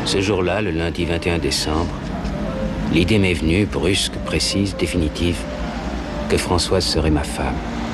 Ce jour-là, le lundi 21 décembre, l'idée m'est venue, brusque, précise, définitive, que Françoise serait ma femme.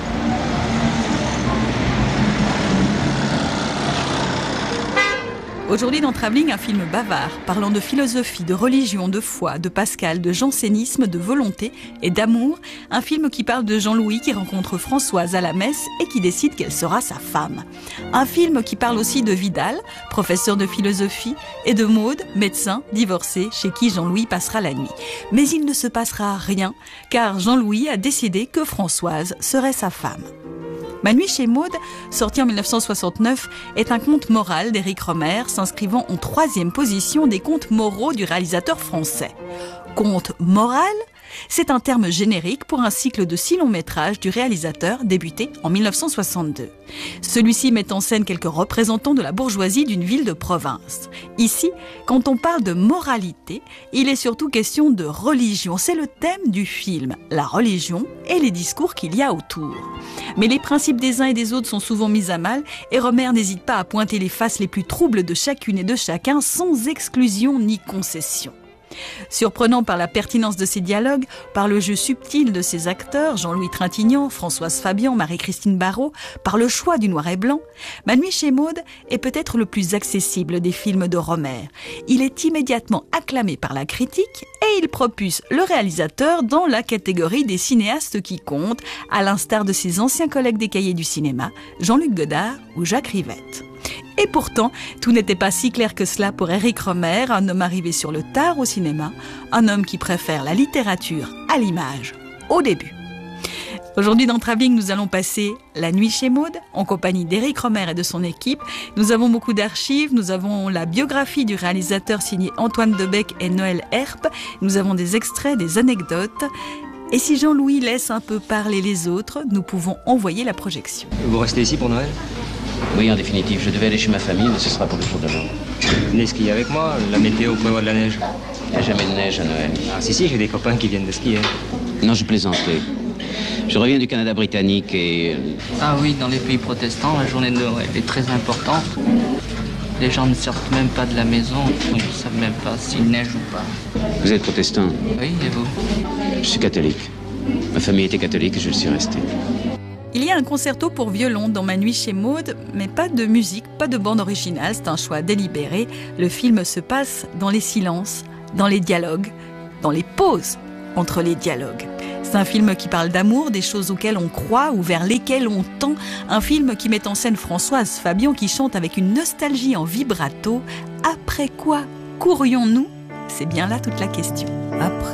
Aujourd'hui dans Travelling, un film bavard, parlant de philosophie, de religion, de foi, de Pascal, de jansénisme, de volonté et d'amour. Un film qui parle de Jean-Louis qui rencontre Françoise à la messe et qui décide qu'elle sera sa femme. Un film qui parle aussi de Vidal, professeur de philosophie, et de Maude, médecin, divorcé, chez qui Jean-Louis passera la nuit. Mais il ne se passera rien, car Jean-Louis a décidé que Françoise serait sa femme. Ma nuit chez Maude, sorti en 1969, est un conte moral d'Éric Rohmer, s'inscrivant en 3e position des contes moraux du réalisateur français. Conte moral, c'est un terme générique pour un cycle de 6 longs métrages du réalisateur débuté en 1962. Celui-ci met en scène quelques représentants de la bourgeoisie d'une ville de province. Ici, quand on parle de moralité, il est surtout question de religion. C'est le thème du film, la religion et les discours qu'il y a autour. Mais les principes des uns et des autres sont souvent mis à mal et Rohmer n'hésite pas à pointer les faces les plus troubles de chacune et de chacun sans exclusion ni concession. Surprenant par la pertinence de ses dialogues, par le jeu subtil de ses acteurs, Jean-Louis Trintignant, Françoise Fabian, Marie-Christine Barrault, par le choix du noir et blanc, Ma nuit chez Maude est peut-être le plus accessible des films de Rohmer. Il est immédiatement acclamé par la critique et il propulse le réalisateur dans la catégorie des cinéastes qui comptent, à l'instar de ses anciens collègues des cahiers du cinéma, Jean-Luc Godard ou Jacques Rivette. Et pourtant, tout n'était pas si clair que cela pour Éric Rohmer, un homme arrivé sur le tard au cinéma, un homme qui préfère la littérature à l'image, au début. Aujourd'hui dans Travelling, nous allons passer la nuit chez Maude, en compagnie d'Éric Rohmer et de son équipe. Nous avons beaucoup d'archives, nous avons la biographie du réalisateur signée Antoine Debec et Noël Herp, nous avons des extraits, des anecdotes. Et si Jean-Louis laisse un peu parler les autres, nous pouvons envoyer la projection. Vous restez ici pour Noël ? Oui, en définitive, je devais aller chez ma famille, mais ce sera pour le jour de l'an. Venez skier avec moi, la météo prévoit de la neige. Il n'y a jamais de neige à Noël. Ah si, j'ai des copains qui viennent de skier. Non, je plaisantais. Je reviens du Canada britannique et... Ah oui, dans les pays protestants, la journée de Noël est très importante. Les gens ne sortent même pas de la maison, ils ne savent même pas s'il neige ou pas. Vous êtes protestant? Oui, et vous? Je suis catholique. Ma famille était catholique et je le suis resté. Il y a un concerto pour violon dans Ma nuit chez Maude, mais pas de musique, pas de bande originale, c'est un choix délibéré. Le film se passe dans les silences, dans les dialogues, dans les pauses entre les dialogues. C'est un film qui parle d'amour, des choses auxquelles on croit ou vers lesquelles on tend. Un film qui met en scène Françoise Fabian qui chante avec une nostalgie en vibrato. Après quoi courrions-nous? C'est bien là toute la question. Après